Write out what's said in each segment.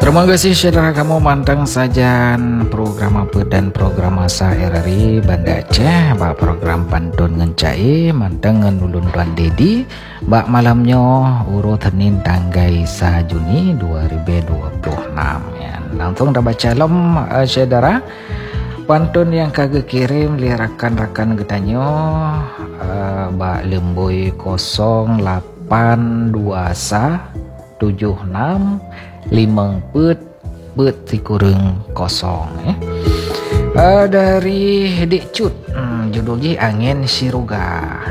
Terima kasih saudara kamu mantang sajan program apa dan program masa RRI Banda Aceh bak program pantun ngencai mantang ngenulun Tuan Dedi bak malamnya urut Senin tanggai 1 Juni 2026 ya. Langsung dah baca lom saudara pantun yang kagak kirim li rakan-rakan getanyo bak lemboi 0821 76 5 pet kurang kosong dari Dek Cut judulnya Angin Siruga.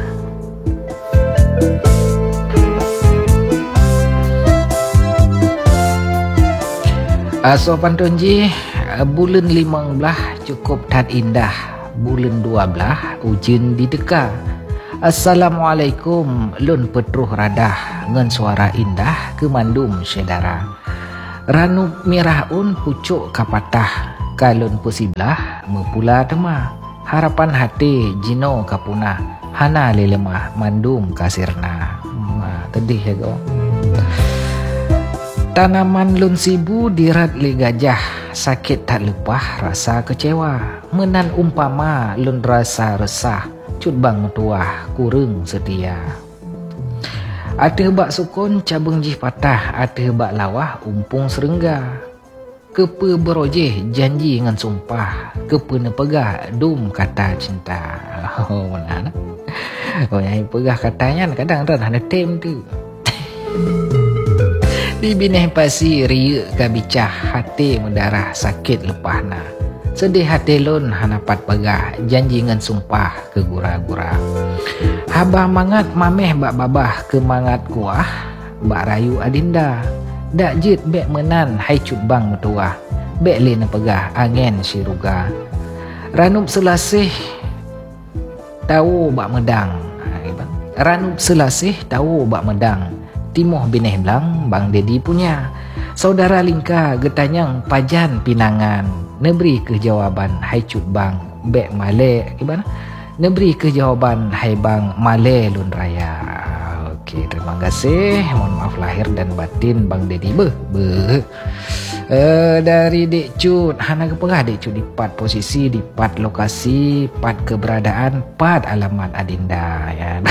So pantunji bulan 15 cukup tad indah, bulan 12 ujian dideka. Assalamualaikum lun petruh radah ngen suara indah kemandum saudara. Ranu mirahun pucuk kapatah kalun pusiblah mepula tema harapan hati jino kapuna hana lelemah mandum kasirna tedih ya go. Tanaman lun sibu dirat li gajah sakit tak lepah rasa kecewa menan umpama lun rasa resah cut bang tuah kurang setia. Ada bak sukun cabang jih patah, ada bak lawah umpung serengga. Kepe berojeh janji dengan sumpah, kepe nepegah dum kata cinta. Oh mana? Oh yang pegah katanya kadang-kadang ada tem tu. Di bineh pasi riuk kabicah hati mendarah sakit lepahna. Sedih hati lun hanapat pegah janji ngan sumpah ke gura-gura. Habah mangat mameh bak babah ke mangat kuah bak rayu adinda. Dak jit bek menan hai cut bang metuah bek lena pegah angin siruga. Ranup selasih tahu bak medang. Ranup selasih tahu bak medang. Timoh bineh belang Bang Dedi punya. Saudara lingka getanyang pajan pinangan. Neberi kejawaban hai cut bang bek male gimana? Neberi kejawaban hai bang male lun raya. Okey, terima kasih. Mohon maaf lahir dan batin Bang Dedi dari Dek Cut hana kepegah Dek Cut di part posisi, di part lokasi, part keberadaan, part alamat adinda ya.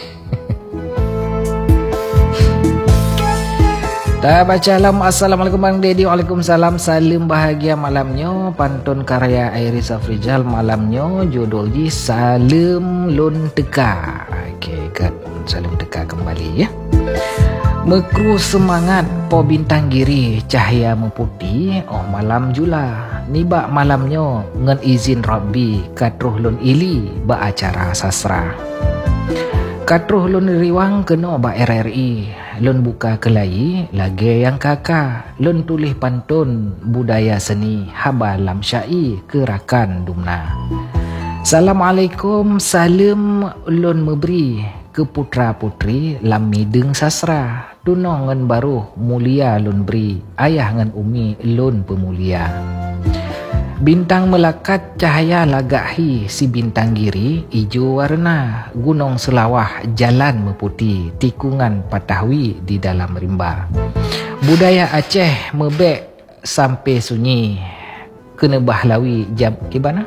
Tak baca alam. Assalamualaikum Bang Dedi. Waalaikumsalam. Salim bahagia malamnya. Pantun karya Iris Afrizal malamnya judul di Salim Lun Teka. Okey, kat Salim Teka kembali ya. Mekru semangat po bintang giri cahaya memutih oh malam jula. Nibak malamnya ngan izin Rabbi katruh lun ili ba acara sastra. Katruh lun riwang kena ba RRI. Lun buka kelai lagi yang kakak. Lun tulis pantun budaya seni haba lam syai kerakan dumna. Assalamualaikum salam lun memberi ke putra putri lam mideng sasra. Dunongan baru mulia lun beri ayah ngan umi lun pemulia. Bintang melekat cahaya lagahi si bintang giri ijo warna. Gunung selawah jalan memutih tikungan patahwi di dalam rimba. Budaya Aceh mebek sampai sunyi kena bahlawi jam gimana?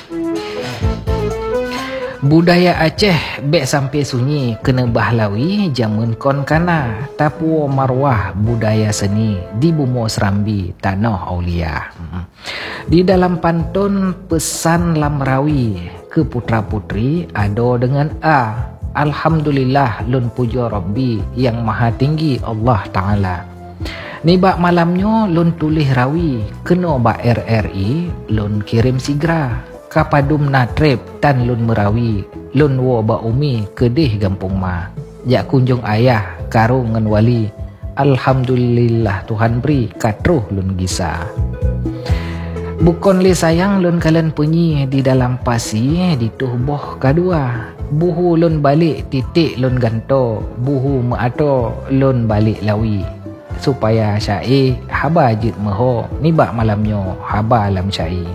Budaya Aceh bek sampai sunyi kena bahlawi jamun kon kana tapu marwah budaya seni di Bumo Serambi tanah Aulia. Di dalam pantun pesan lamrawi ke putra putri ado dengan A. Alhamdulillah lun puja Rabbi yang maha tinggi Allah Ta'ala. Nibak malamnya lun tulis rawi kena bak RRI lun kirim sigra. Kapadum natrep tan lun merawi lun wo ba umi kedih gampung ma jak kunjung ayah karung ngan wali alhamdulillah Tuhan beri katruh lun gisa. Bukan li sayang lun kalian penyi di dalam pasi di tubuh kedua buhu lun balik titik lun ganto buhu maato lun balik lawi supaya syai haba jit meho nibak malamnya haba alam syai.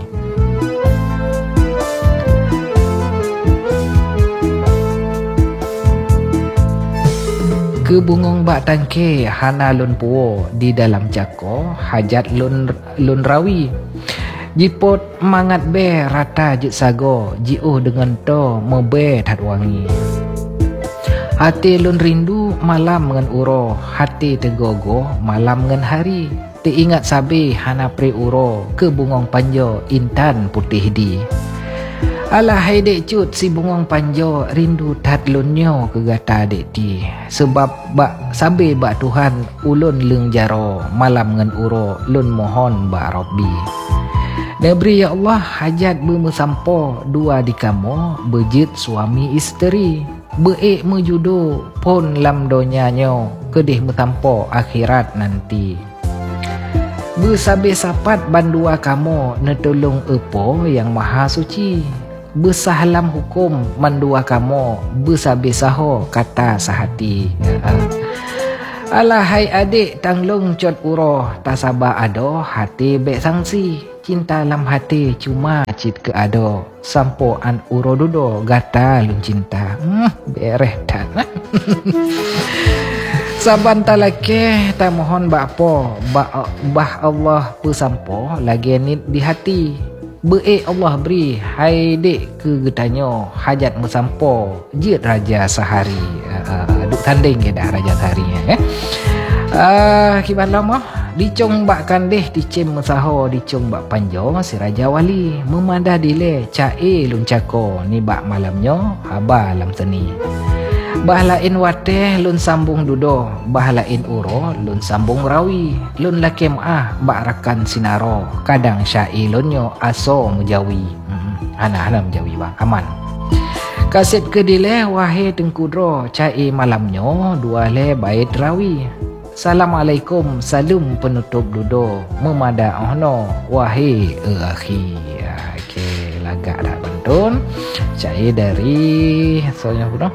Ke bungong bak tangke hana lun puo di dalam cako hajat lun rawi. Jipot mangat be rata je sago jiuh dengan to mebe tat wangi. Hati lun rindu malam ngan uro, hati tegogo malam ngan hari. Te ingat sabi hana pre uro ke bungong panjo intan putih di. Alah hai dek cut si bungong panjo rindu tat lunyo ke gata dek ti. Sebab bak sabi bak Tuhan ulun leng jaro malam ngan uro lun mohon bak Rabbi. Nebri ya Allah hajat bermesampo dua di kamu bejit suami isteri. Beek mejudo pun lam donyanya kedih metampo akhirat nanti. Bersabe sapat bandua kamu netolong epo yang maha suci. Bersahlam hukum mandua kamu bersabe saho kata sahati. Alah hai adik tanglung cot uroh tak sabar ado hati bek sangsi. Cinta lam hati cuma cit ke ado sampo an uro dudo gata lun cinta. Bereh dan saban talake tak mohon bakpo bah Allah pesampo lagi nit di hati. Beek Allah beri hai dek ke getanyo hajat mesampo jit raja sehari. Duk tanding ke dah raja sehari kiban lama dicong bak kandeh dicem mesaho dicong bak panjo si raja wali memadah dile cae lun cako ni bak malamnyo haba lam seni. Bah lain wateh lun sambung dudo, bah lain uro lun sambung rawi, lun lakem bak rakan sinaro kadang syai lunyo aso mujawi. Ana mujawi bang aman. Kaset ke dile wahai tengkudro cae malamnyo dua le bait rawi. Assalamualaikum salum penutup dudo memada ohno wahai akhi. Okey lagak dah bantun cair dari soalnya puno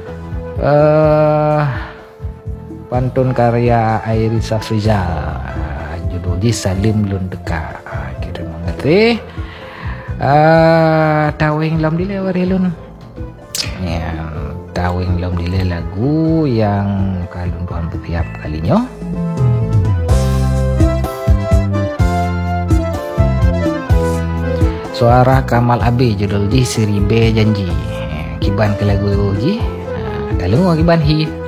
pantun karya Airi Safrizal judul di Salim Lun Deka. Kita mengerti tawing lam dile warilun ya tawing lam dile lagu yang kalun Tuhan setiap kalinya. Suara Kamal Abi judul di Seri B Janji. Kiban ke lagu ji. Kalau kiban hi